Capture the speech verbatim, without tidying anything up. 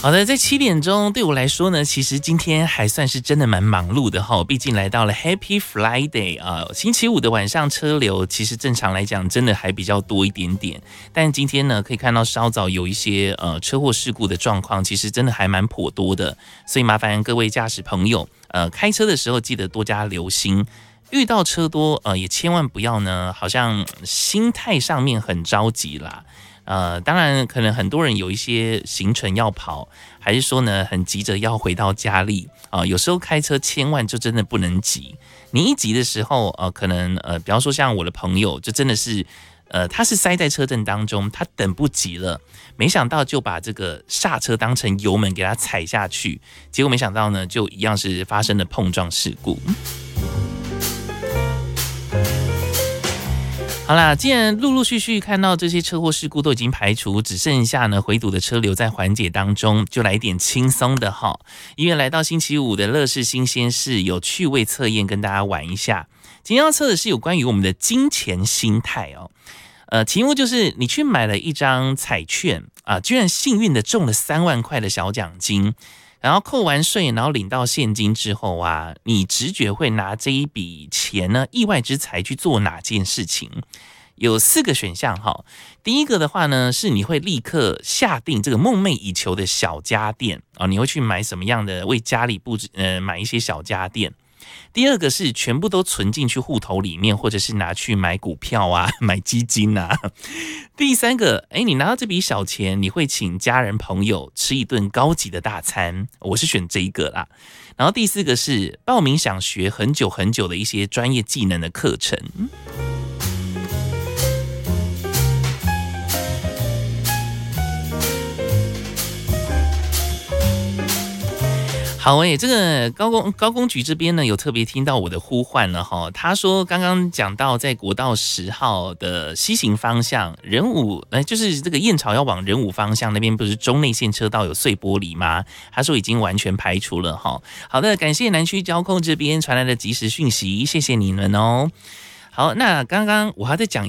好的，在七点钟对我来说呢，其实今天还算是真的蛮忙碌的哈，毕竟来到了 Happy Friday 啊、呃，星期五的晚上车流其实正常来讲真的还比较多一点点，但今天呢可以看到稍早有一些呃车祸事故的状况，其实真的还蛮颇多的，所以麻烦各位驾驶朋友，呃，开车的时候记得多加留心。遇到车多，呃，也千万不要呢，好像心态上面很着急啦。呃，当然，可能很多人有一些行程要跑，还是说呢，很急着要回到家里啊、呃。有时候开车千万就真的不能急，你一急的时候，呃，可能呃，比方说像我的朋友，就真的是，呃，他是塞在车阵当中，他等不及了，没想到就把这个刹车当成油门给他踩下去，结果没想到呢，就一样是发生了碰撞事故。好啦，既然陆陆续续看到这些车祸事故都已经排除，只剩下呢回堵的车流在缓解当中，就来一点轻松的哈。因为来到星期五的乐事新鲜事，有趣味测验跟大家玩一下。今天要测的是有关于我们的金钱心态哦。呃，题目就是你去买了一张彩券啊，居然幸运的中了三万块的小奖金。然后扣完税，然后领到现金之后啊，你直觉会拿这一笔钱呢，意外之财去做哪件事情？有四个选项哈。第一个的话呢，是你会立刻下定这个梦寐以求的小家电啊，你会去买什么样的为家里布置呃买一些小家电。第二个是全部都存进去户头里面，或者是拿去买股票啊、买基金啊。第三个，哎，你拿到这笔小钱，你会请家人朋友吃一顿高级的大餐，我是选这一个啦。然后第四个是报名想学很久很久的一些专业技能的课程。好诶，这个高工高工局这边呢有特别听到我的呼唤了哈。他说刚刚讲到在国道十号的西行方向，仁武呃就是这个燕巢要往仁武方向那边，不是中内线车道有碎玻璃吗？他说已经完全排除了哈。好的，感谢南区交控这边传来的及时讯息，谢谢你们哦。好，那刚刚我还在讲。